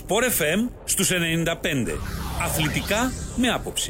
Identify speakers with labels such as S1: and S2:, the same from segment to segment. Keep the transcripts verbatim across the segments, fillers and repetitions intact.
S1: Sport εφ εμ στους ενενήντα πέντε. Αθλητικά με άποψη.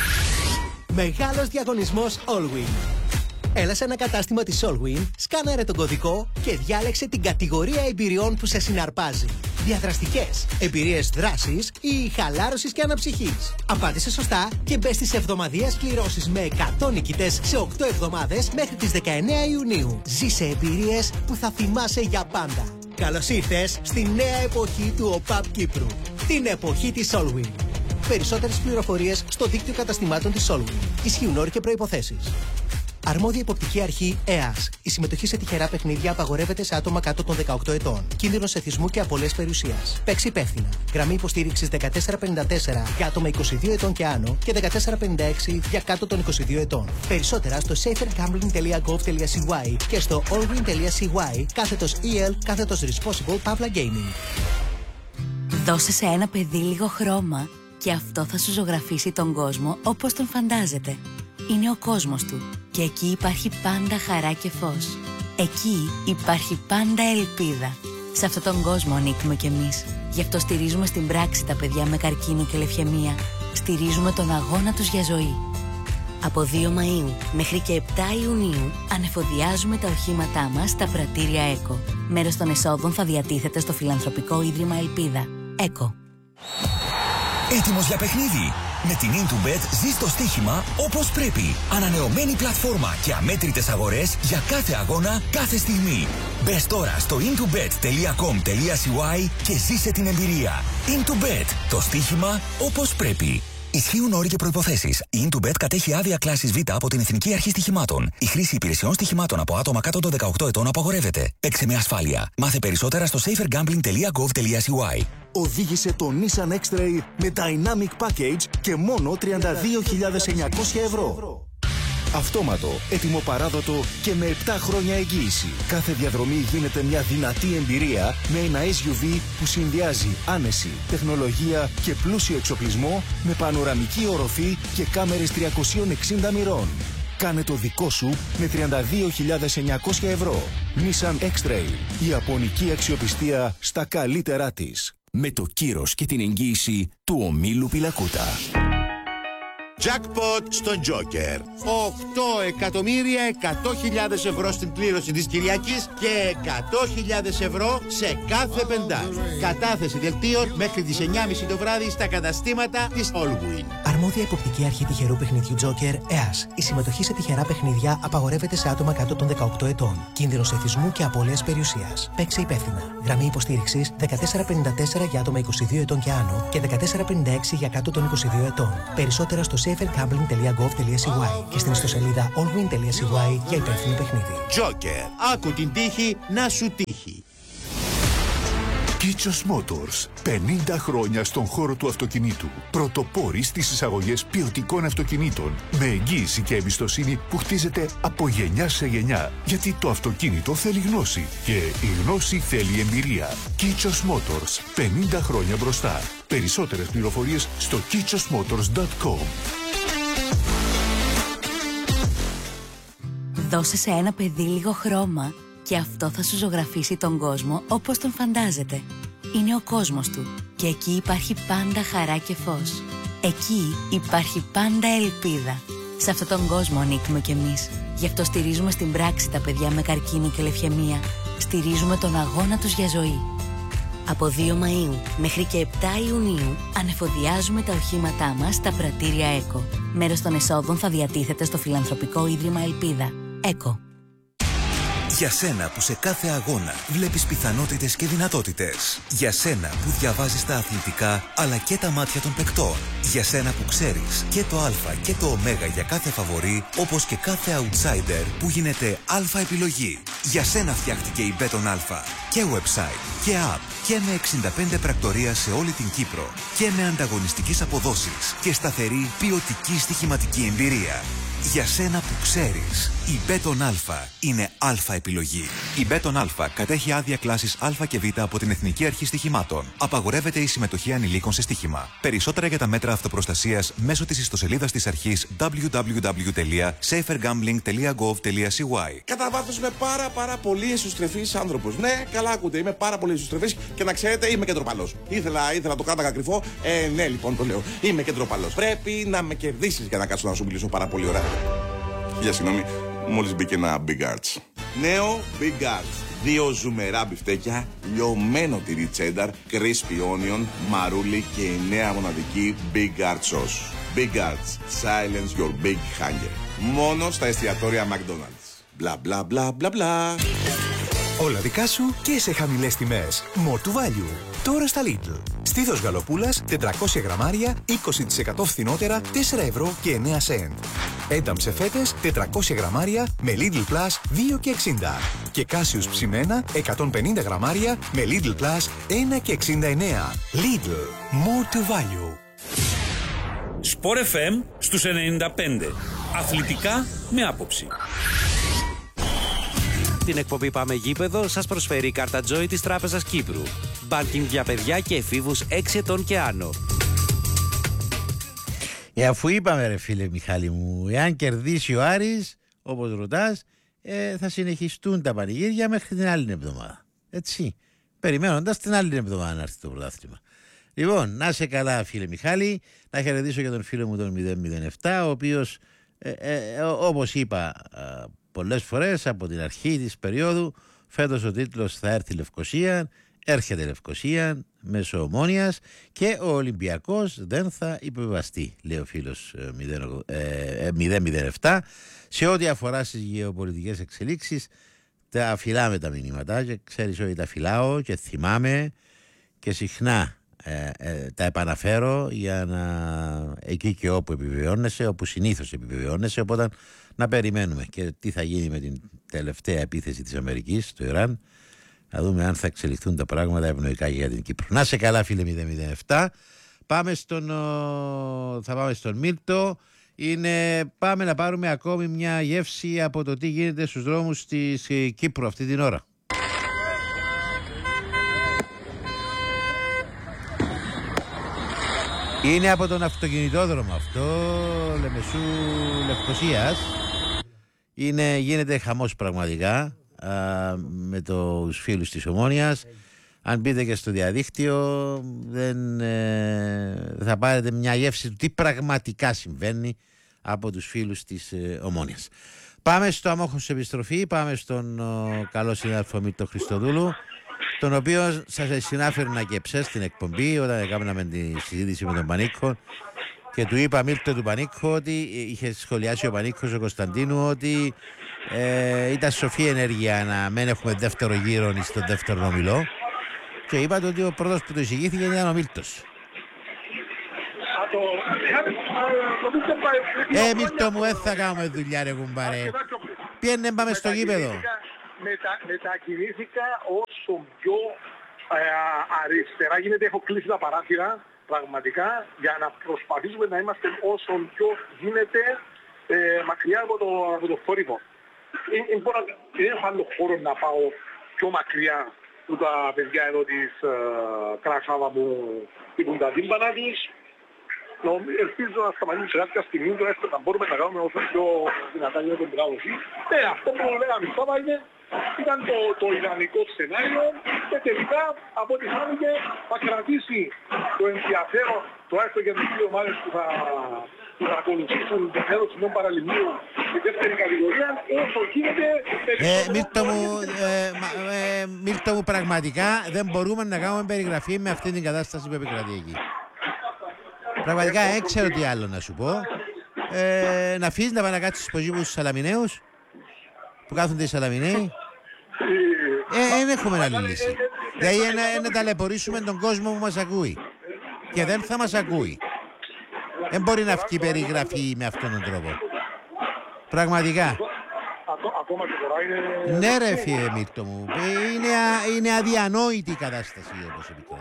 S2: Μεγάλος διαγωνισμός Allwyn. Έλα σε ένα κατάστημα της Allwyn, σκάναρε τον κωδικό και διάλεξε την κατηγορία εμπειριών που σε συναρπάζει. Διαδραστικές, εμπειρίες δράσης ή χαλάρωσης και αναψυχής. Απάντησε σωστά και μπες στις εβδομαδιαίες κληρώσεις με εκατό νικητές σε οκτώ εβδομάδες μέχρι τις δεκαεννέα Ιουνίου. Ζήσε εμπειρίες που θα θυμάσαι για πάντα. Καλώς ήρθες στη νέα εποχή του ΟΠΑΠ Κύπρου. Την εποχή της Allwyn. Περισσότερες πληροφορίες στο δίκτυο καταστημάτων της Allwyn. Ισχύουν όροι και προϋποθέσεις. Αρμόδια υποπτική αρχή ΕΑΣ. Η συμμετοχή σε τυχερά παιχνίδια απαγορεύεται σε άτομα κάτω των δεκαοκτώ ετών. Κίνδυνος εθισμού και απώλειας περιουσίας. Παίξει υπεύθυνα. Γραμμή υποστήριξης δεκατέσσερα πενήντα τέσσερα για άτομα είκοσι δύο ετών και άνω και δεκατέσσερα πενήντα έξι για κάτω των είκοσι δύο ετών. Περισσότερα στο safer gambling τελεία gov τελεία c y και στο allwyn τελεία c y κάθετος E L κάθετος responsible Pavla Gaming.
S3: Δώσε σε ένα παιδί λίγο χρώμα και αυτό θα σου ζωγραφίσει τον κόσμο όπως τον φαντάζεται. Είναι ο κόσμος του και εκεί υπάρχει πάντα χαρά και φως. Εκεί υπάρχει πάντα ελπίδα. Σε αυτόν τον κόσμο ανήκουμε κι εμείς. Γι' αυτό στηρίζουμε στην πράξη τα παιδιά με καρκίνο και λευχαιμία. Στηρίζουμε τον αγώνα τους για ζωή. Από δύο Μαΐου μέχρι και επτά Ιουνίου ανεφοδιάζουμε τα οχήματά μας στα πρατήρια ΕΚΟ. Μέρος των εσόδων θα διατίθεται στο Φιλανθρωπικό Ίδρυμα Ελπίδα. ΕΚΟ.
S4: Έτοιμος για παιχνίδι? Με την Intubet ζεις το στοίχημα όπως πρέπει. Ανανεωμένη πλατφόρμα και αμέτρητες αγορές για κάθε αγώνα, κάθε στιγμή. Μπες τώρα στο intubet τελεία com τελεία c y και ζήσε την εμπειρία. Intubet, το στοίχημα όπως πρέπει. Ισχύουν όροι και προϋποθέσεις. Η Intubet κατέχει άδεια κλάσης Β από την Εθνική Αρχή Στοιχημάτων. Η χρήση υπηρεσιών στοιχημάτων από άτομα κάτω των δεκαοκτώ ετών απαγορεύεται. Παίξε με ασφάλεια. Μάθε περισσότερα στο safer gambling τελεία gov τελεία c y.
S5: Οδήγησε το Nissan X-Trail με Dynamic Package και μόνο τριάντα δύο χιλιάδες εννιακόσια ευρώ. Αυτόματο, έτοιμο παράδοτο και με επτά χρόνια εγγύηση. Κάθε διαδρομή γίνεται μια δυνατή εμπειρία με ένα ες γιου βι που συνδυάζει άνεση, τεχνολογία και πλούσιο εξοπλισμό με πανοραμική οροφή και κάμερες τριακόσιων εξήντα μοιρών. Κάνε το δικό σου με τριάντα δύο χιλιάδες εννιακόσια ευρώ. Nissan X-Trail, η ιαπωνική αξιοπιστία στα καλύτερά της. Με το κύρος και την εγγύηση του ομίλου Πιλακούτα.
S6: Jackpot στον Joker. οκτώ εκατομμύρια εκατό χιλιάδες ευρώ στην κλήρωση της Κυριακής και εκατό χιλιάδες ευρώ σε κάθε πεντάρι. Κατάθεση δελτίων μέχρι τις εννιά και μισή το βράδυ στα καταστήματα της Allwyn.
S2: Αρμόδια υποπτική αρχή τυχερού παιχνιδιού Joker ΕΑΣ. Η συμμετοχή σε τυχερά παιχνίδια απαγορεύεται σε άτομα κάτω των δεκαοκτώ ετών. Κίνδυνος εθισμού και απώλειας περιουσίας. Παίξε υπεύθυνα. Γραμμή υποστήριξης δεκατέσσερα πενήντα τέσσερα για άτομα είκοσι δύο ετών και άνω και δεκατέσσερα πενήντα έξι για κάτω των είκοσι δύο ετών. Περισσότερα στο safer gambling τελεία gov τελεία c y και στην ιστοσελίδα allwyn τελεία c y για υπεύθυνο παιχνίδι.
S6: Joker. Άκου την τύχη να σου τύχει.
S7: Kichos Motors. πενήντα χρόνια στον χώρο του αυτοκινήτου. Πρωτοπόροι στις εισαγωγές ποιοτικών αυτοκινήτων. Με εγγύηση και εμπιστοσύνη που χτίζεται από γενιά σε γενιά. Γιατί το αυτοκίνητο θέλει γνώση. Και η γνώση θέλει εμπειρία. Kichos Motors. πενήντα χρόνια μπροστά. Περισσότερες πληροφορίες στο kichos motors dot com.
S3: Δώσε σε ένα παιδί λίγο χρώμα και αυτό θα σου ζωγραφίσει τον κόσμο όπως τον φαντάζεται. Είναι ο κόσμος του και εκεί υπάρχει πάντα χαρά και φως. Εκεί υπάρχει πάντα ελπίδα. Σε αυτόν τον κόσμο ανήκουμε κι εμείς. Γι' αυτό στηρίζουμε στην πράξη τα παιδιά με καρκίνο και λευχαιμία. Στηρίζουμε τον αγώνα τους για ζωή. Από δύο Μαΐου μέχρι και επτά Ιουνίου ανεφοδιάζουμε τα οχήματά μας στα πρατήρια ΕΚΟ. Μέρος των εσόδων θα διατίθεται στο Φιλανθρωπικό Ίδρυμα Ελπίδα. ΕΚΟ.
S4: Για σένα που σε κάθε αγώνα βλέπεις πιθανότητες και δυνατότητες. Για σένα που διαβάζεις τα αθλητικά αλλά και τα μάτια των παικτών. Για σένα που ξέρεις και το α και το ω για κάθε φαβορί, όπως και κάθε outsider που γίνεται α επιλογή. Για σένα φτιάχτηκε η Μπέτον Α. Και website και app και με εξήντα πέντε πρακτορία σε όλη την Κύπρο. Και με ανταγωνιστικές αποδόσεις και σταθερή ποιοτική στοιχηματική εμπειρία. Για σένα που ξέρεις, η Μπέτον Α είναι Α επιλογή. Η Μπέτον Α κατέχει άδεια κλάσης Α και Β από την Εθνική Αρχή Στοιχημάτων. Απαγορεύεται η συμμετοχή ανηλίκων σε στοίχημα. Περισσότερα για τα μέτρα αυτοπροστασίας μέσω της ιστοσελίδας της αρχής double-u double-u double-u τελεία safer gambling τελεία gov τελεία c y.
S8: Κατά βάθος είμαι πάρα πάρα πολύ εσωστρεφής άνθρωπος. Ναι, καλά ακούτε, είμαι πάρα πολύ εσωστρεφής και να ξέρετε είμαι κεντροπαλός. Ήθελα, ήθελα το κράταγα κρυφό. Ε, ναι, λοιπόν το λέω. Είμαι κεντροπαλός. Πρέπει να με κερδίσεις για να κάτσω να σου μιλήσω πάρα πολύ ωραία. Για συγγνώμη, μόλις μπήκε ένα Big Arts. Νέο Big Arts. Δύο ζουμερά μπιφτέκια, λιωμένο τυρί τσένταρ, crispy onion, μαρούλι και η νέα μοναδική Big Arts sauce. Big Arts. Silence your big hunger. Μόνο στα εστιατόρια McDonald's. Μπλα μπλα μπλα μπλα μπλα.
S9: Όλα δικά σου και σε χαμηλές τιμές. More to value. Τώρα στα Lidl. Στήθος γαλοπούλας τετρακόσια γραμμάρια, είκοσι τοις εκατό φθηνότερα, τέσσερα ευρώ και εννέα σεντ. Ένταμ σε φέτες τετρακόσια γραμμάρια με Lidl Plus δύο και εξήντα. Και Κάσιους ψημένα εκατόν πενήντα γραμμάρια με Lidl Plus ένα και εξήντα εννέα. Lidl. More to value.
S1: Sport εφ εμ στους ενενήντα πέντε. Αθλητικά με άποψη.
S10: Την εκπομπή Πάμε Γήπεδο σας προσφέρει η κάρτα Joy της Τράπεζας Κύπρου. Μπάνκινγκ για παιδιά και εφήβους έξι ετών και άνω.
S11: Ε, αφού είπαμε ρε φίλε Μιχάλη μου, εάν κερδίσει ο Άρης, όπως ρωτάς, ε, θα συνεχιστούν τα πανηγύρια μέχρι την άλλη εβδομάδα. Έτσι, περιμένοντας την άλλη εβδομάδα να έρθει το πρωτάθλημα. Λοιπόν, να σε καλά φίλε Μιχάλη, να χαιρετήσω και τον φίλο μου τον μηδέν μηδέν επτά, ο οποίος, ε, ε, όπως είπα ε, πολλές φορές από την αρχή της περίοδου, φέτος ο τίτλος θα έρθει Λευκοσία, έρχεται Λευκοσία μέσω Ομόνοιας και ο Ολυμπιακός δεν θα υποβιβαστεί, λέει ο φίλος μηδέν μηδέν επτά. Σε ό,τι αφορά στις γεωπολιτικές εξελίξεις, τα φυλάμε τα μηνύματα και ξέρεις ότι τα φυλάω και θυμάμαι και συχνά ε, ε, τα επαναφέρω για να εκεί και όπου επιβεβαιώνεσαι, όπου συνήθως επιβεβαιώνεσαι, οπότε να περιμένουμε και τι θα γίνει με την τελευταία επίθεση της Αμερικής στο Ιράν, να δούμε αν θα εξελιχθούν τα πράγματα ευνοϊκά για την Κύπρο. Να σε καλά φίλε μηδέν μηδέν επτά. Πάμε στον, θα πάμε στον Μίλτο. Είναι, πάμε να πάρουμε ακόμη μια γεύση από το τι γίνεται στους δρόμους της Κύπρου αυτή την ώρα. Είναι από τον αυτοκινητόδρομο αυτό, Λεμεσού Λευκοσίας. Είναι, γίνεται χαμός πραγματικά α, με τους φίλους της Ομόνοιας. Αν μπείτε και στο διαδίκτυο δεν, ε, θα πάρετε μια γεύση του τι πραγματικά συμβαίνει από τους φίλους της ε, Ομόνοιας. Πάμε στο αμόχως επιστροφή, πάμε στον ο, καλό συνάδελφο Μίλτο Χριστοδούλου, τον οποίο σας συνάφερνα και ψε στην εκπομπή όταν έκαναμε τη συζήτηση με τον Πανίκο και του είπα Μίλτο του Πανίκο ότι είχε σχολιάσει ο Πανίκος ο Κωνσταντίνου ότι ε, ήταν σοφή ενέργεια να μην έχουμε δεύτερο γύρο στο δεύτερο ομιλό και είπατε ότι ο πρώτος που το εισηγήθηκε ήταν ο Μίλτος. Ε, Μίλτο μου, δεν θα κάνουμε δουλειά ρε κουμπάρε. Πιένε πάμε στο γήπεδο.
S12: Μετα, μετακινήθηκα όσο πιο ε, αριστερά γίνεται, έχω κλείσει τα παράθυρα πραγματικά για να προσπαθήσουμε να είμαστε όσο πιο γίνεται ε, μακριά από το, από το θόρυβο. Δεν έχω άλλο χώρο να πάω πιο μακριά που τα παιδιά εδώ της ε, Κρασάβα που είπουν τα τύμπανα της. Ελπίζω να σταματήσει σε κάποια στιγμή το έστω να μπορούμε να κάνουμε όσο πιο δυνατά είναι τον πράγωση. Ε, αυτό που λέγαμε τώρα είναι ήταν το, το ιδανικό σενάριο και τελικά από ό,τι φάνηκε θα κρατήσει το ενδιαφέρον το έστω για τις δύο ομάδες που θα, που θα ακολουθήσουν το τέλος του παραλυμνίου στη δεύτερη κατηγορία όσο γίνεται
S11: ε, Μίλτο μου, ε, ε, Μίλτο μου πραγματικά δεν μπορούμε να κάνουμε περιγραφή με αυτή την κατάσταση που επικρατεί εκεί. Πραγματικά δεν ξέρω τι άλλο να σου πω. Ε, να αφήσεις να πάει να κάτσεις στους υπογείους τους Σαλαμιναίους που κάθονται οι Σαλαμιναίοι. Δεν ε, έχουμε άλλη λύση. Δηλαδή να ταλαιπωρήσουμε τον κόσμο που μας ακούει. Και δεν θα μας ακούει. Δεν μπορεί να βγει περιγραφή με αυτόν τον τρόπο. Πραγματικά. Ναι ρε φίλε Μίλτο μου. Είναι, είναι αδιανόητη η κατάσταση όπως επικρατεί.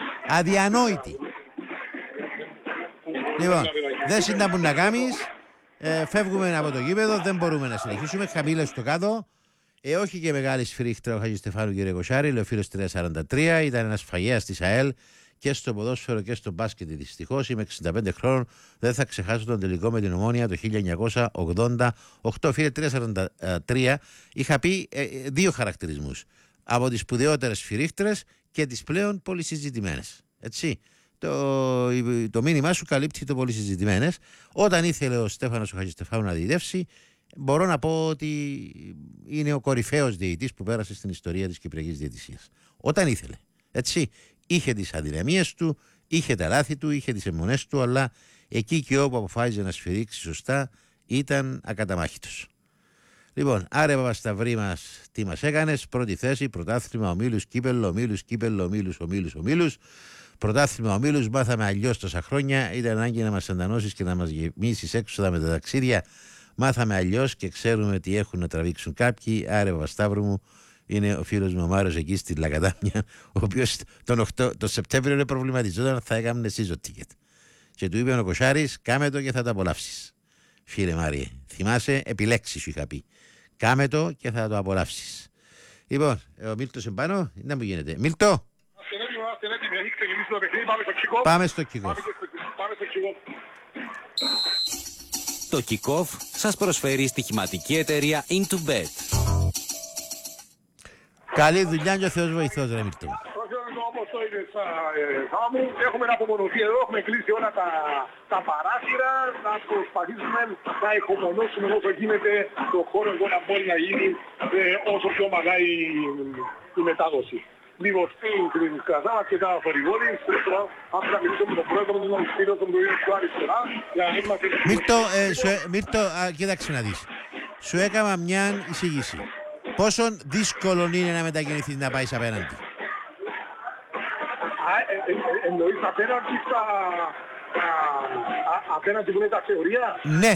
S11: Αδιανόητη. Λοιπόν, δεν συντά που να κάνεις, Ε, φεύγουμε από το γήπεδο, δεν μπορούμε να συνεχίσουμε. Χαμήλω στο κάτω. Ε, όχι και μεγάλη σφυρίχτρα ο Χατζηστεφάνου κύριε Κοσάρη, λέει ο φίλος τρία σαράντα τρία. Ήταν ένας φαγέας της ΑΕΛ και στο ποδόσφαιρο και στο μπάσκετ. Δυστυχώς είμαι εξήντα πέντε χρόνων. Δεν θα ξεχάσω τον τελικό με την Ομόνια το χίλια εννιακόσια ογδόντα οκτώ. Φίλε τρία σαράντα τρία, είχα πει ε, δύο χαρακτηρισμούς. Από τις σπουδαιότερες σφυρίχτρες και τις πλέον πολύ συζητημένες. Έτσι. Το, το μήνυμά σου καλύπτει το πολύ συζητημένες. Όταν ήθελε ο Στέφανος ο Χατζηστεφάνου να διαιτεύσει, μπορώ να πω ότι είναι ο κορυφαίος διαιτητής που πέρασε στην ιστορία της κυπριακής διαιτησίας. Όταν ήθελε. Έτσι. Είχε τις αδυναμίες του, είχε τα λάθη του, είχε τις αιμονές του, αλλά εκεί και όπου αποφάσιζε να σφυρίξει σωστά ήταν ακαταμάχητος. Λοιπόν, άρε Παπασταυρή μας, τι μας έκανες? Πρώτη θέση, πρωτάθλημα ομίλους, κύπελλο, ομίλους, κύπελλο, ομίλους, ομίλους, ομίλους. Πρωτάθλημα ομίλους, μάθαμε αλλιώς τόσα χρόνια. Ήταν ανάγκη να μας εντανώσεις και να μας γεμίσεις έξοδα με τα ταξίδια. Μάθαμε αλλιώς και ξέρουμε τι έχουν να τραβήξουν κάποιοι. Άρε Παπασταύρου μου, είναι ο φίλος μου ο Μάριος εκεί στη Λακατάμια, ο οποίος τον, τον Σεπτέμβριο είναι προβληματιζόταν, θα έκαμε season ticket. Και του είπε ο Κοσάρης, κάμε το και θα το απολαύσεις. Φίλε Μάριε, θυμάσαι, επιλέξεις σου είχα πει. Κάμε το και θα το απολαύσεις. Λοιπόν, ο Μίλτος εμπάνω, να μου γίνεται. Μίλτο! Πάμε στο kick-off.
S10: Το kick-off σας προσφέρει η στοιχηματική εταιρεία IntoBet.
S11: Καλή δουλειά και ο Θεός βοηθός, ρε Μίλτο.
S12: Όπως το είδες, Σάμου, έχουμε να απομονωθεί εδώ, έχουμε κλείσει όλα τα, τα παράθυρα, να προσπαθήσουμε να εχομονώσουμε όσο γίνεται το χώρο εδώ να μπορεί να γίνει ε, όσο πιο ομαλά η, η μετάδοση. Λίγο στην Καζάμα και τα φορηγόρης, αν θα μιλήσουμε με τον πρόεδρο, με τον φίλο, τον πρόεδρο του αριστερά, για να μην μας...
S11: Μίλτο, ε, σου, Μίλτο, α, κοίταξε να δεις. Σου έκανα μια εισήγηση. Πόσο δύσκολο είναι να μετακινηθείς να πάεις απέναντι?
S12: Εννοείς απέναντι στα... απέναντι που είναι τα θεωρία?
S11: Ναι.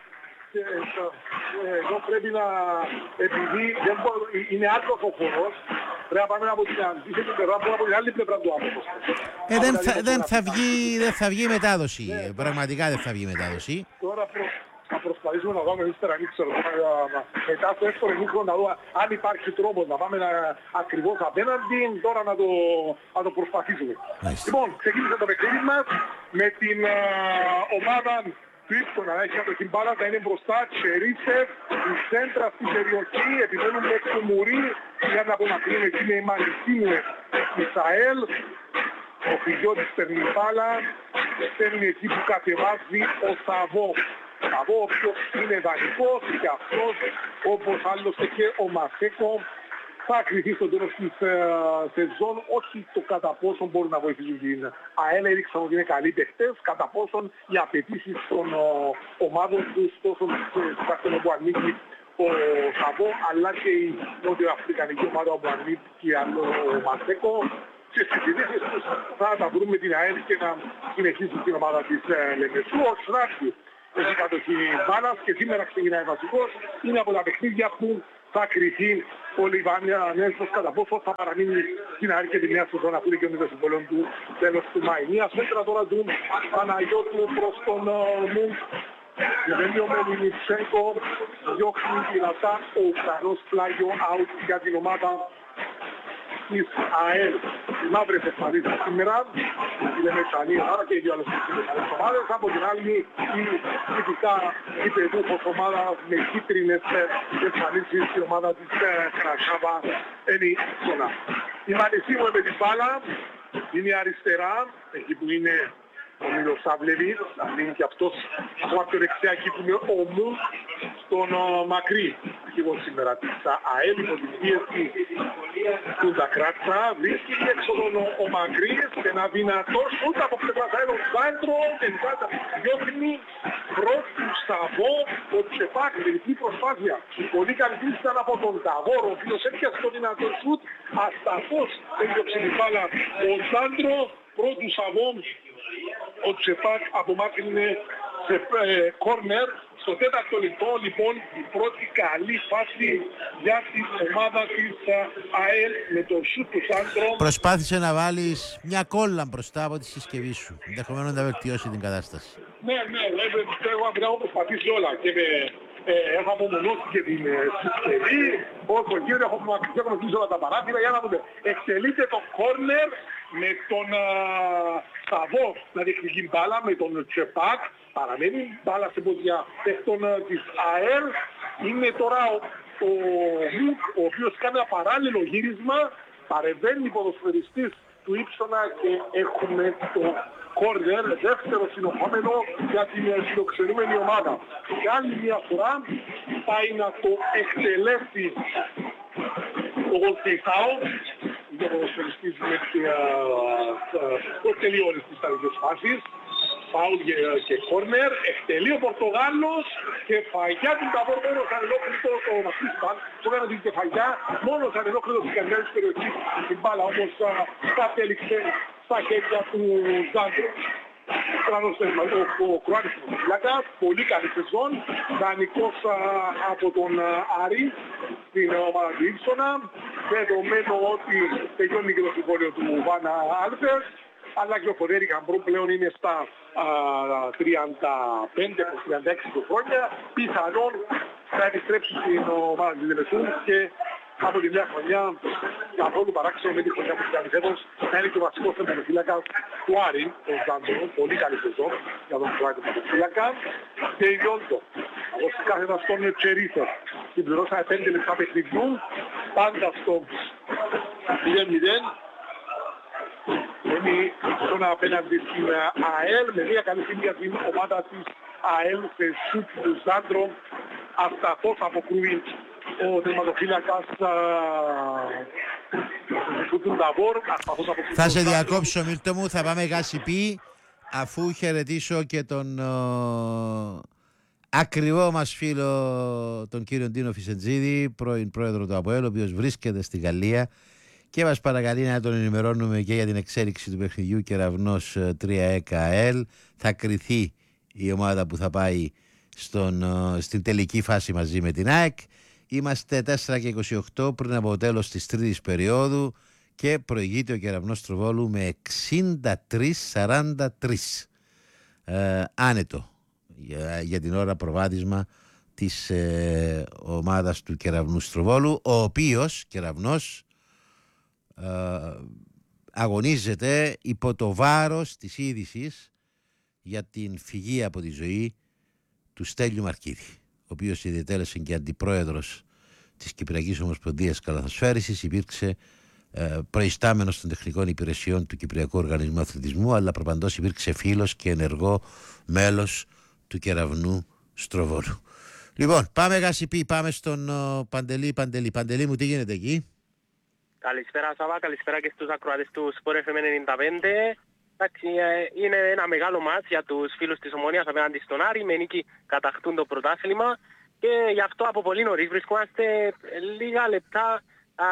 S12: Εδώ πρέπει να... επειδή δεν μπορώ, είναι άκρος ο χώρος, πρέπει να πάμε από την αντίθετη πλευρά, από την άλλη πλευρά του άνθρωπος.
S11: Ε, δεν, θα, δεν, θα βγει, δεν θα βγει μετάδοση. Ναι. Πραγματικά δεν θα βγει μετάδοση.
S12: Τώρα προ... θα προσπαθήσουμε να δούμε ύστερα, δεν ξέρω, μετά στο έκτο ημίχρονο να δούμε αν υπάρχει τρόπος να πάμε να, ακριβώς απέναντι, τώρα να το, να το προσπαθήσουμε. Nice. Λοιπόν, ξεκίνησε το παιχνίδι μας με την α, ομάδα του Ήπτονα, έχει από την μπάλα, θα είναι μπροστά, Τσερίσεφ, η σέντρα στην περιοχή, επιμένουν μέχρι το Μουρί, για να απομακρύνουν εκεί με η Μαλισσίνου Ισαέλ. Ο Φιγιώτης παίρνει μπάλα, παίρνει εκεί που κατεβάζει ο Σαββό. Σαββό, ο οποίος είναι δανεικός και αυτός, όπως άλλωστε και ο Μασέκο, θα κρυθεί στο τέλος της ε, σεζόν, όχι το κατά πόσον μπορούν να βοηθήσουν την ΑΕΛ, έδειξαν ότι είναι καλοί παιχτές, κατά πόσον οι απαιτήσεις των ο, ομάδων τους, τόσο του καθένα που ανήκει ο Σαββό, αλλά και η νότιο-αφρικανική ομάδα που ανήκει ο Μασέκο, και στις συζητήσεις τους θα τα βρούμε την ΑΕΛ και να συνεχίσουν την ομάδα της ε, Λεμεσού. Ο Σράκη έχει κατοχή μπάλας και σήμερα ξεκινάει βασικός, είναι από τα παιχνίδια που θα κρυθεί ο Λιβανέζος κατά πόσο θα παραμείνει στην ΑΕΛ και τη νέα σεζόν, αφού είναι και ο μήνος συμβολών του τέλος του Μάη. Μια μέτρα τώρα του Παναγιώτου προς τον Μουντ. Βγαίνει ο Μελινιτσέγκο, διώχνει δυνατά ο Ουκρανός πλάγιο out για την ομάδα της ΑΕΛ. Οι μαύρες εμφανίζονται σήμερα, η Λεμεσανή, άρα και οι δύο άλλες ομάδες. Από την άλλη, η ειδικά η παιδούχος ομάδα με κίτρινες εμφανίσεις, η ομάδα της Κρασάβα είναι σώνα. Η Μαλισσίνου με την μπάλα είναι αριστερά, εκεί που είναι ο Μίλος Σαβλεβίτ, να μείνει και αυτός από πιο δεξιά εκεί που είναι ο Μου στον Μακρύ. Αρχηγός σήμερα της ΑΕΛ, υπό την πίεση του Ντακράτσα, βρίσκει έξω τον ο Μακρύς και ένα δυνατό σούτ από πλευράς ΑΕΛ ο Σάντρο, τελικά τα διώχνει πρώτου Σαββό, ο Τσεπάκ, τελική προσπάθεια. Πολύ καλή κρίση ήταν από τον Ταβόρο, ο οποίος έπιασε το δυνατό σούτ, ασταθώς έδιωξε την μπάλα ο Σάντρο, πρώτου Σαββό. Ο Τσεπάκ απομάκρυνε σε ε, κόρνερ. Στο τέταρτο λεπτό λοιπόν η πρώτη καλή φάση για την ομάδα της ΑΕΛ με το σούτ του Σάντρο.
S11: Προσπάθησε να βάλεις μια κόλλα μπροστά από τη συσκευή σου. Ενδεχομένως να βελτιώσει την κατάσταση.
S12: Ναι, ναι, εγώ απλά έχω προσπαθήσει όλα και με, ε, έχω απομονώσει και την ε, συσκευή, όσο γύρω έχω κλείσει όλα τα παράθυρα για να δούμε. Εξελίσσεται το κόρνερ με τον Σταβό να διεκδικεί μπάλα, με τον Τσεπάκ, παραμένει μπάλα σε πόδια παιχτών της ΑΕΛ. Είναι τώρα ο, ο Μουκ, ο οποίος κάνει ένα παράλληλο γύρισμα, παρεμβαίνει ποδοσφαιριστής του Ήψονα και έχουμε το κόρνερ, δεύτερο συνεχόμενο για την φιλοξενούμενη ομάδα. Και άλλη μια φορά πάει να το εκτελέσει ο Γολτεϊσάο, ο ποδοσφαιριστής με το τελειώνει στις άλλες φάσεις. Φάουλ και κόρνερ, εκτελεί ο Πορτογάλος, κεφαγιά του Ταβόρ, μόνος ανελόκλητο το Μασίσπαν, που έκανε την κεφαγιά, μόνος ανελόκλητο στην καρδιά της περιοχής. Την μπάλα όμως κατέληξε στα χέρια του Ζάντρο. Ο Κροάτης του Φυλάκας, πολύ καλή σεζόν, δανεικός από τον Άρη στην ομάδα του Ήψονα, δεδομένο ότι τελειώνει και το συμβόλαιο του Βάνα Άλβερς, αλλά και ο Φωτέρη Καμπρού πλέον είναι στα α, τριάντα πέντε προς τριάντα έξι του χρόνια, πιθανόν θα επιστρέψει στην ομάδα του Λεμεσού και από τη μια χρονιά καθόλου παράξενο με τη χρονιά που κάνει φέτος θα είναι και ο βασικός τερματοφύλακας του Άρη, ο Ζάντρο, πολύ καλή σεζόν για τον Κροάτη τερματοφύλακα. Και η Λιόντο, όπως κάθετα στον Τσερίθο, συμπληρώσαμε πέντε λεπτά παιχνιδιού, πάντα στο μηδέν μηδέν. Είναι στον απέναντι στην ΑΕΛ με μια καλή στιγμή για την ομάδα της ΑΕΛ σε σουτ του Ζάντρο. Ασταθώς αποκρούει ο τερματοφύλακας του Ταβόρ.
S11: Θα σε διακόψω, Μίλτο μου, θα πάμε γάσι αφού χαιρετήσω και τον ο, ακριβό μας φίλο τον κύριο Ντίνο Φυσεντζίδη, πρώην πρόεδρο του ΑΠΟΕΛ, ο οποίος βρίσκεται στη Γαλλία και μας παρακαλεί να τον ενημερώνουμε και για την εξέλιξη του παιχνιδιού Κεραυνός τρία ΕΚΑ ΑΕΛ. Θα κριθεί η ομάδα που θα πάει στον, στην τελική φάση μαζί με την ΑΕΚ. Είμαστε τέσσερα και είκοσι οκτώ πριν από το τέλος της τρίτης περίοδου και προηγείται ο Κεραυνός Τροβόλου με εξήντα τρία σαράντα τρία. Ε, άνετο για, για την ώρα προβάδισμα της ε, ομάδας του Κεραυνού Στροβόλου, ο οποίος Κεραυνός ε, αγωνίζεται υπό το βάρος της είδησης για την φυγή από τη ζωή του Στέλιου Μαρκίδη, ο οποίος ιδιαιτέλεσε και αντιπρόεδρος της Κυπριακής Ομοσπονδίας Καλαθοσφαίρισης, υπήρξε ε, προϊστάμενος των τεχνικών υπηρεσιών του Κυπριακού Οργανισμού Αθλητισμού, αλλά προπαντός υπήρξε φίλος και ενεργό μέλος του Κεραυνού Στροβόλου. Λοιπόν, πάμε Γασιπί, πάμε στον ο, Παντελή. Παντελή, Παντελή μου, τι γίνεται εκεί?
S13: Καλησπέρα Σαββά, καλησπέρα και στους ακροατές του Sport εφ εμ ενενήντα πέντε. Εντάξει, είναι ένα μεγάλο μάτς για τους φίλους της Ομονίας απέναντι στον Άρη. Με νίκη κατακτούν το πρωτάθλημα και γι' αυτό από πολύ νωρίς βρισκόμαστε λίγα λεπτά, α,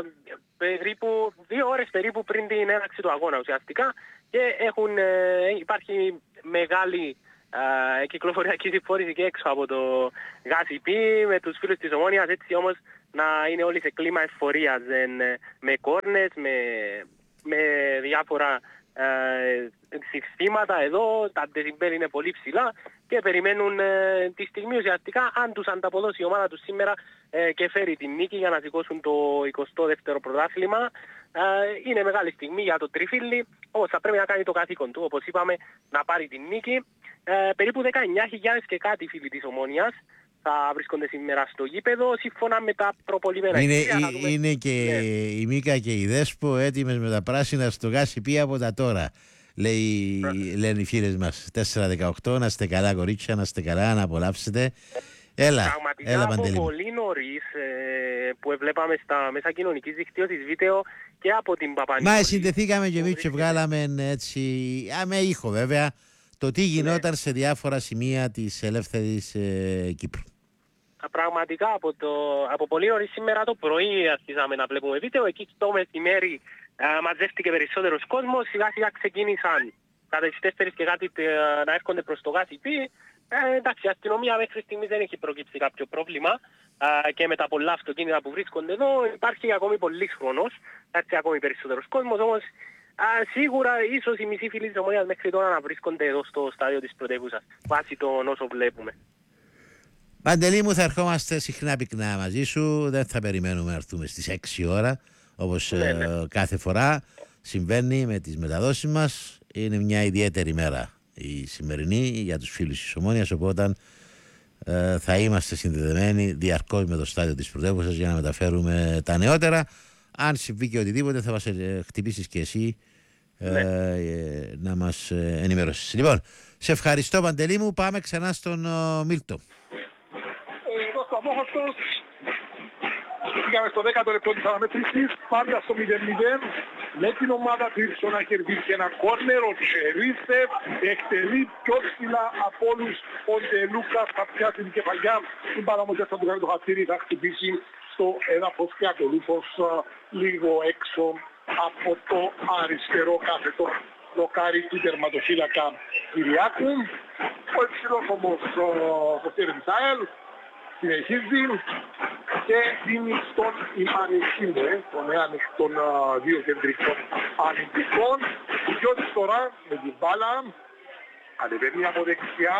S13: περίπου, δύο ώρες περίπου πριν την έναρξη του αγώνα ουσιαστικά και έχουν, ε, υπάρχει μεγάλη α, κυκλοφοριακή συμφόρηση και έξω από το Γασιπί με τους φίλους της Ομόνιας, έτσι όμως να είναι όλοι σε κλίμα ευφορίας, με κόρνες, με, με διάφορα Ε, συστήματα εδώ, τα ντεζιμπέλ είναι πολύ ψηλά και περιμένουν ε, τη στιγμή ουσιαστικά αν τους ανταποδώσει η ομάδα τους σήμερα ε, και φέρει την νίκη για να σηκώσουν το εικοστό δεύτερο πρωτάθλημα. Ε, είναι μεγάλη στιγμή για το Τριφύλλι, όμως θα πρέπει να κάνει το καθήκον του, όπως είπαμε, να πάρει την νίκη. Ε, περίπου δεκαεννιά χιλιάδες και κάτι φίλοι της Ομόνιας θα βρίσκονται σήμερα στο γήπεδο σύμφωνα με τα προπολιμένα.
S11: Είναι, δούμε... είναι και ναι. η Μίκα και η Δέσπο έτοιμες με τα πράσινα στο Γασιπί από τα τώρα. Λέει, λένε οι φίλες μας. τέσσερα δεκαοκτώ, να είστε καλά κορίτσια, να είστε καλά, να απολαύσετε. Έλα,
S13: πραγματικά
S11: έλα
S13: από
S11: Παντελή.
S13: πολύ νωρίς ε, που βλέπαμε στα μέσα κοινωνικής δικτύωσης βίντεο και από την Παπανίκη.
S11: Μα συνδεθήκαμε και εμείς και βγάλαμε έτσι, α, με ήχο βέβαια, το τι γινόταν ναι. σε διάφορα σημεία της ελεύθερης ε, Κύπρου.
S13: Πραγματικά από, το, από πολύ νωρίς σήμερα το πρωί αρχίσαμε να βλέπουμε βίντεο, εκεί στο μεσημέρι ε, μαζεύτηκε περισσότερος κόσμος, σιγά σιγά ξεκίνησαν κατά τις τέσσερις και κάτι ε, να έρχονται προς το Γασιπί. Ε, εντάξει, η αστυνομία μέχρι στιγμής δεν έχει προκύψει κάποιο πρόβλημα ε, και με τα πολλά αυτοκίνητα που βρίσκονται εδώ υπάρχει ακόμη πολύς χρόνος, υπάρχει ακόμη περισσότερος κόσμος, όμως Α, σίγουρα ίσως οι μισοί φίλοι της Ομόνιας μέχρι τώρα να βρίσκονται εδώ στο στάδιο της πρωτεύουσας, βάσει των όσων βλέπουμε.
S11: Παντελή μου, θα ερχόμαστε συχνά πυκνά μαζί σου. Δεν θα περιμένουμε να έρθουμε στις έξι ώρα όπως
S13: ναι, ναι.
S11: Ε, κάθε φορά συμβαίνει με τις μεταδόσεις μας. Είναι μια ιδιαίτερη μέρα η σημερινή για τους φίλους της Ομόνιας, οπότε ε, θα είμαστε συνδεδεμένοι διαρκώς με το στάδιο της πρωτεύουσας για να μεταφέρουμε τα νεότερα. Αν συμβεί και οτιδήποτε θα μας ε, χτυπήσεις και εσύ ε, ναι. ε, να μας ε, ενημερώσεις. Λοιπόν, σε ευχαριστώ Παντελή μου. Πάμε ξανά στον ε, Μίλτο.
S12: Εδώ στο Αμόχωστος πήγαμε στο δέκατο λεπτό της αναμέτρησης, πάντα στο μηδέν μηδέν, με την ομάδα της να κερδίσει ένα κόρνερ. Ο Τσερίσεφ εκτελεί πιο ψηλά από όλους. Ο Ντελούκας θα πιάσει την κεφαλιά, την παραμονιά θα του κάνει το χατήρι, θα χτυπήσει στο έδαφος και ακολούθως λίγο έξω από το αριστερό κάθετο δοκάρι του τερματοφύλακα Κυριάκου. Ο υψηλός όμως ο Κωστήρης Μισάελ συνεχίζει και δίνει στον Ιμανισίνε, τον έναν των δύο κεντρικών αμυντικών. Ο Γιώτης τώρα με την μπάλα ανεβαίνει από δεξιά,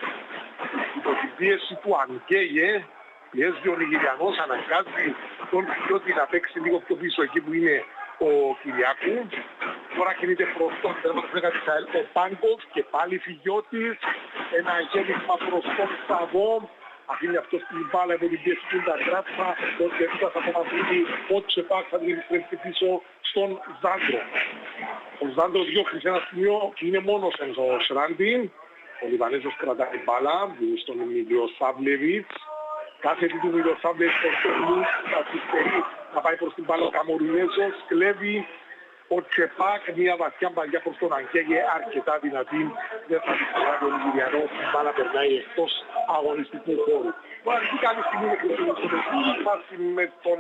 S12: υπό την πίεση του Ανκέγε, πιέζει ο Νιγηριανός, αναγκάζει τον Γιώτη να παίξει λίγο πιο πίσω εκεί που είναι ο Κυριάκου. Τώρα κινείται προς τον τερματοφύλακα της ΑΕΛ ο Πάγκοφ και πάλι Φιγιώτης, ένα γέμισμα προς τον Σαββό. Αφήνει αυτός την μπάλα από την πίεση του Νταγκράτσα, ο Τερούκας απομακρύνει, ο Τσεπάκ θα την επιστρέψει πίσω στον Ζάντρο. Ο Ζάντρο διώχνει σε ένα σημείο και είναι μόνος ο Σράντιν. Ο Λιβανέζος κρατάει την μπάλα, δίνει στον Εμίλιο Σάβλεβιτς. Κάθετη του Εμίλιο Σάβλεβιτς προς τον Λους, καθυστερεί να πάει προς την μπάλα ο Καμορινέζος, κλέβει ο Τσεπάκ, μια βαθιά μπαλιά προς τον Αγγέγε, αρκετά δυνατή, δεν θα την πάρει ο Νιγηριανός, η μπάλα περνάει εκτός αγωνιστικού χώρου. Τώρα εκεί καλή στιγμή είναι στο παιχνίδι, φάση με τον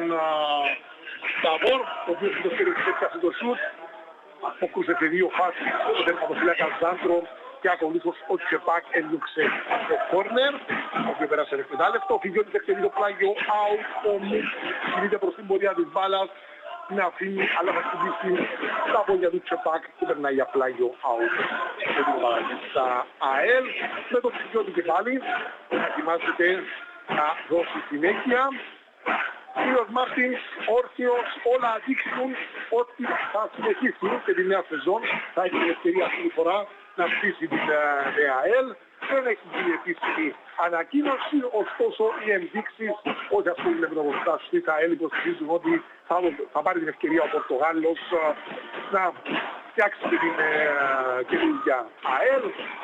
S12: Σταβόρ, ο οποίος είναι το στήριξε σε το σουτ, αποκρούσεται δύο φάσεις, ο τερματοφύλακας Ζάντρο και ακολούθως ο Τσεπάκ έδιωξε το κόρνερ, ο οποίος πέρασε εκμετάλλευτο, ο Φιγιώτης εκτελεί το πλάγιο out, ο Μιτς κινείται προς την πορεία της μπάλας, την αφήνει, αλλά θα χτυπήσει τα πόδια του Τσεπάκ και περνάει για πλάγιο out. Και την ομάδα της ΑΕΛ με τον Φιγιώτη και πάλι να ετοιμάζεται να δώσει συνέχεια. Κύριος Μάρτινς, όρθιος, όλα δείχνουν ότι θα συνεχίσει και τη νέα σεζόν. Θα έχει την ευκαιρία αυτή τη φορά να στήσει την νέα ΑΕΛ. Δεν έχει γίνει επίσημη ανακοίνωση, ωστόσο οι ενδείξεις, όχι αυτό είναι γνωστά στη ΑΕΛ, υποστηρίζουν ότι θα, θα πάρει την ευκαιρία ο Πορτογάλος να φτιάξει την καινούργια ΑΕΛ.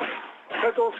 S12: Φέτος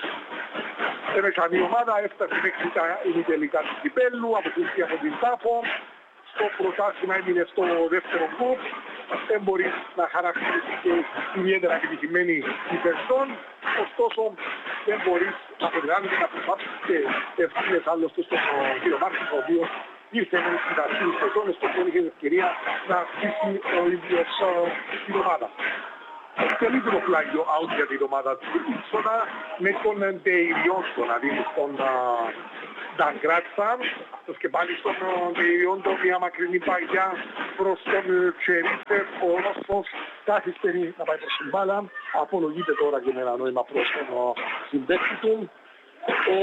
S12: η ομάδα έφτασε μέχρι τα ημιτελικά του κυπέλλου, αποκλειστεί από την Τάφο. Στο πρωτάθλημα έμεινε στο δεύτερο γκρουπ. Δεν μπορεί να χαρακτηρίσει και ιδιαίτερα επιτυχημένη η σεζόν. Ωστόσο δεν μπορείς να περιγράψεις να προσπάθεις και ευθύνες άλλωστε στον κύριο Μάρτιν, ο οποίος ήρθε με στην αρχή της σεζόν, στο οποίο είχε ευκαιρία να χτίσει ο ίδιος την ομάδα. Εκτελεί το πλάγιο out για την ομάδα του Ιψόνα με τον Ντεϊριόντο να δίνει στον Νταγκράτσα. Αυτός και πάλι στον Ντεϊριόντο μια μακρινή παγιά προς τον Τσερίσεφ. Ο Ρώσος καθυστερεί να πάει προς την μπάλα. Απολογείται τώρα και με ένα νόημα προς τον συμπαίκτη του. Ο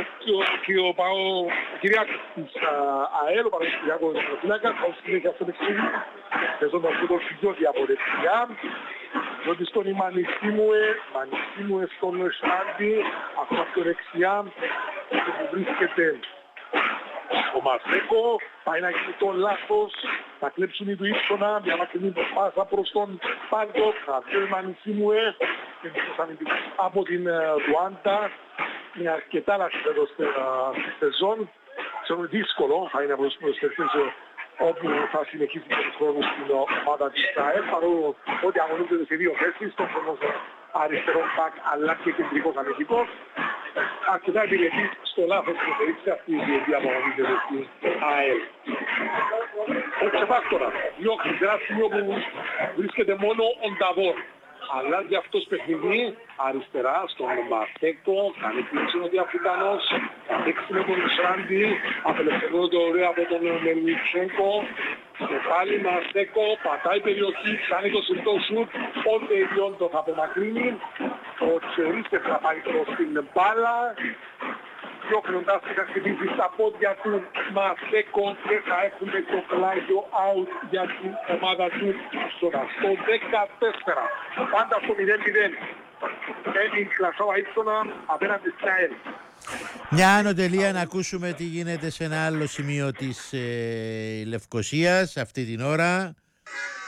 S12: Κυριάκος της ΑΕΛ, ο Παρασκευιακός Δευτεροφυλάκας, θα συνέχεια στο παιχνίδι. Παίζοντας με τον Φιγιώτη από δεξιά. Διότι στον Ιμανισίμουε, Μανισίμουε στον Σάντι, αυτό από δεξιά, που βρίσκεται ο Μασέκο, πάει να γίνει το λάθος, θα κλέψουν οι του Ήψονα, μια μακρινή πάσα προς τον Πάντο, θα βγει ο Μανισίμουε, από την Ρουάντα, είναι αρκετά λάθος εδώ στη σεζόν, ξέρω δύσκολο, θα είναι προς προσθέσεις όπου θα συνεχίσει τον χρόνο στην ομάδα της ΑΕΛ, παρόλο ότι αγωνίζεται σε δύο θέσεις, στον χρόνο αριστερό μπακ αλλά και κεντρικός αμυντικός. Αρκετά επιλεγεί στο λάθος που περίπτωση αυτή η διετία που αγωνίζεται στην ΑΕΛ. Ο Τσεπάκ τώρα, διώχνει σε ένα σημείο που βρίσκεται μόνο ο Νταβόρ. Αλλάζει αυτός παιχνίδι αριστερά στον Μαρτέκο, κάνει πίσω ο Διαφρικανός, θα παίξει με τον Σράντι, απελευθερώνεται ωραία από τον Μελνιτσέγκο, Και πάλι Μαστέκο πατάει περιοχή, κάνει το συρτό σουτ, ο Τελειών το θα απομακρύνει. Ο Τσερίστες θα πάει προς την μπάλα. Διώχνοντας και θα χτυπήσει στα πόδια του Μαστέκο και θα έχουμε το πλάγιο out για την ομάδα του Άστονα. Στο δεκατέσσερα, πάντα στο μηδέν μηδέν. Έμειν Κλασσόα Ήψονα απέναντι στην ΑΕΛ.
S11: Μια ανωτελεία να ακούσουμε τι γίνεται σε ένα άλλο σημείο της ε, Λευκωσίας αυτή την ώρα.